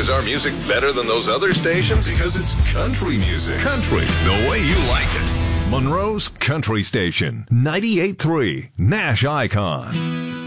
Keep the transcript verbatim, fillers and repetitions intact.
is our music better than those other stations? Because it's country music. Country, the way you like it. Monroe's Country Station, ninety-eight point three, Nash Icon.